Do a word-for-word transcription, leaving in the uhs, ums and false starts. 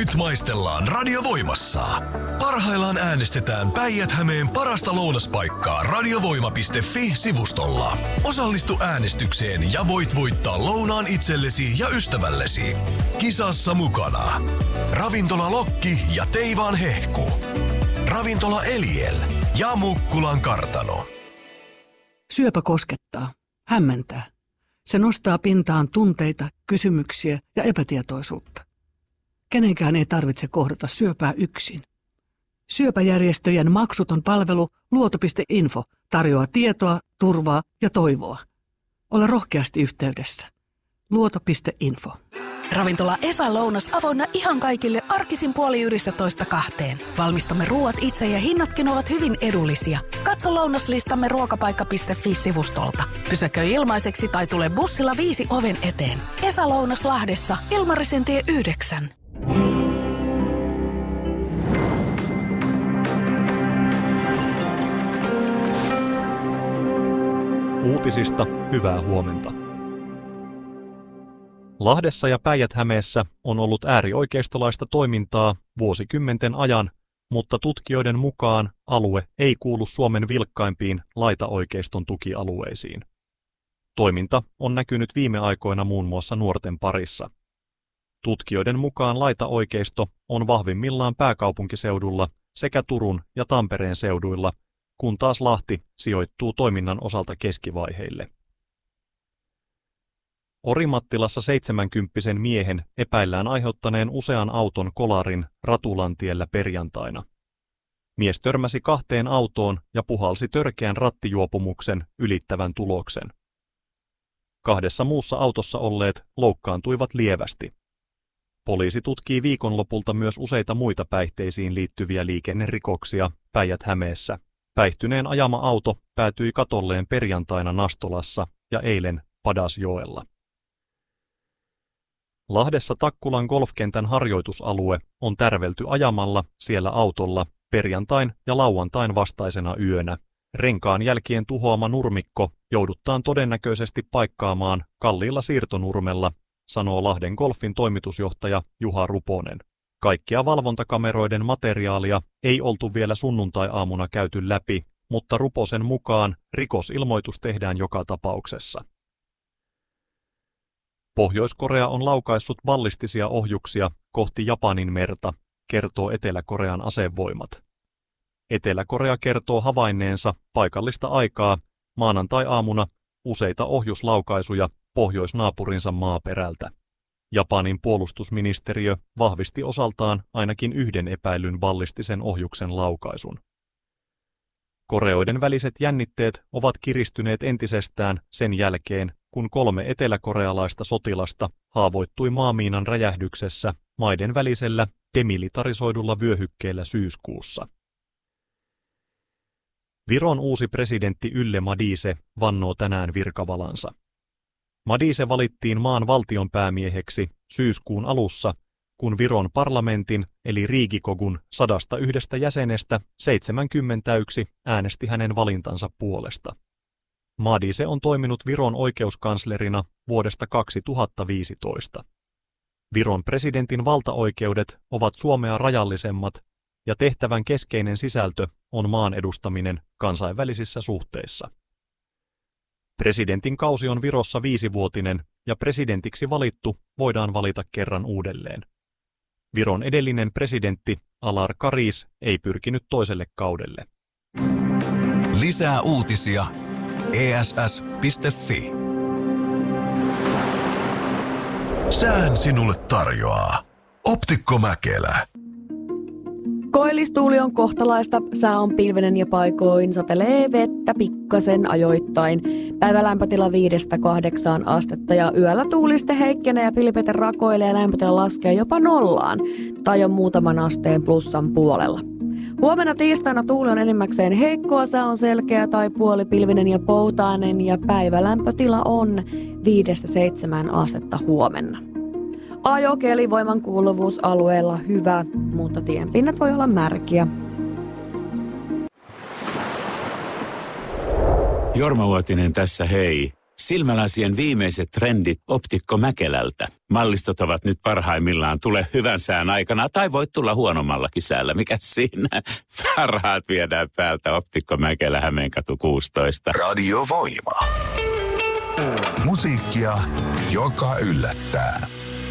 Nyt maistellaan Radiovoimassa. Parhaillaan äänestetään Päijät-Hämeen parasta lounaspaikkaa radiovoima piste fi-sivustolla. Osallistu äänestykseen ja voit voittaa lounaan itsellesi ja ystävällesi. Kisassa mukana Ravintola Lokki ja Teivaan Hehku, Ravintola Eliel ja Mukkulan kartano. Syöpä koskettaa, hämmentää. Se nostaa pintaan tunteita, kysymyksiä ja epätietoisuutta. Kenenkään ei tarvitse kohdata syöpää yksin. Syöpäjärjestöjen maksuton palvelu luoto piste info tarjoaa tietoa, turvaa ja toivoa. Ole rohkeasti yhteydessä. luoto piste info. Ravintola Esa Lounas avoinna ihan kaikille arkisin puoli yhdestätoista kahteen. Valmistamme ruuat itse ja hinnatkin ovat hyvin edullisia. Katso lounaslistamme ruokapaikka piste fi-sivustolta. Pysäköi ilmaiseksi tai tule bussilla viisi oven eteen. Esa Lounas Lahdessa, Ilmarisen tie yhdeksän. Uutisista hyvää huomenta. Lahdessa ja Päijät-Hämeessä on ollut äärioikeistolaista toimintaa vuosikymmenten ajan, mutta tutkijoiden mukaan alue ei kuulu Suomen vilkkaimpiin laitaoikeiston tukialueisiin. Toiminta on näkynyt viime aikoina muun muassa nuorten parissa. Tutkijoiden mukaan laitaoikeisto on vahvimmillaan pääkaupunkiseudulla sekä Turun ja Tampereen seuduilla, kun taas Lahti sijoittuu toiminnan osalta keskivaiheille. Orimattilassa seitsemänkymppisen miehen epäillään aiheuttaneen usean auton kolarin Ratulantiellä perjantaina. Mies törmäsi kahteen autoon ja puhalsi törkeän rattijuopumuksen ylittävän tuloksen. Kahdessa muussa autossa olleet loukkaantuivat lievästi. Poliisi tutkii viikonlopulta myös useita muita päihteisiin liittyviä liikennerikoksia Päijät-Hämeessä. Päihtyneen ajama auto päätyi katolleen perjantaina Nastolassa ja eilen Padasjoella. Lahdessa Takkulan golfkentän harjoitusalue on tärvelty ajamalla siellä autolla perjantain ja lauantain vastaisena yönä. Renkaan jälkien tuhoama nurmikko jouduttaan todennäköisesti paikkaamaan kalliilla siirtonurmella, sanoo Lahden golfin toimitusjohtaja Juha Ruponen. Kaikkia valvontakameroiden materiaalia ei oltu vielä sunnuntai-aamuna käyty läpi, mutta Ruposen mukaan rikosilmoitus tehdään joka tapauksessa. Pohjois-Korea on laukaissut ballistisia ohjuksia kohti Japanin merta, kertoo Etelä-Korean asevoimat. Etelä-Korea kertoo havainneensa paikallista aikaa maanantai-aamuna useita ohjuslaukaisuja pohjoisnaapurinsa maaperältä. Japanin puolustusministeriö vahvisti osaltaan ainakin yhden epäilyn ballistisen ohjuksen laukaisun. Koreoiden väliset jännitteet ovat kiristyneet entisestään sen jälkeen, kun kolme eteläkorealaista sotilasta haavoittui maamiinan räjähdyksessä maiden välisellä demilitarisoidulla vyöhykkeellä syyskuussa. Viron uusi presidentti Yle Madise vannoo tänään virkavalansa. Madise valittiin maan valtionpäämieheksi syyskuun alussa, kun Viron parlamentin eli Riigikogun sadasta yhdestä jäsenestä seitsemänkymmentäyksi äänesti hänen valintansa puolesta. Madise on toiminut Viron oikeuskanslerina vuodesta kaksituhattaviisitoista. Viron presidentin valtaoikeudet ovat Suomea rajallisemmat ja tehtävän keskeinen sisältö on maan edustaminen kansainvälisissä suhteissa. Presidentin kausi on Virossa viisivuotinen ja presidentiksi valittu voidaan valita kerran uudelleen. Viron edellinen presidentti Alar Karis ei pyrkinyt toiselle kaudelle. Lisää uutisia e s s piste f i. Sään sinulle tarjoaa Optikko Mäkelä. Koillistuuli on kohtalaista, sää on pilvenen ja paikoin satelee vettä pikkasen ajoittain. Päivälämpötila viidestä kahdeksaan astetta ja yöllä tuuliste heikkenee ja pilvete rakoilee ja lämpötila laskee jopa nollaan tai on muutaman asteen plussan puolella. Huomenna tiistaina tuuli on enimmäkseen heikkoa, sää on selkeä tai puolipilvinen ja poutainen ja päivälämpötila on viidestä seitsemään astetta huomenna. Ajokelivoiman kuuluvuus alueella hyvä, mutta tienpinnat voi olla märkiä. Jorma Luotinen tässä hei. Silmälasien viimeiset trendit Optikko Mäkelältä. Mallistot ovat nyt parhaimmillaan. Tule hyvän sään aikana tai voit tulla huonommallakin säällä. Mikä siinä? Parhaat viedään päältä. Optikko Mäkelä, Hämeenkatu kuusitoista. Radio Voima. Musiikkia, joka yllättää.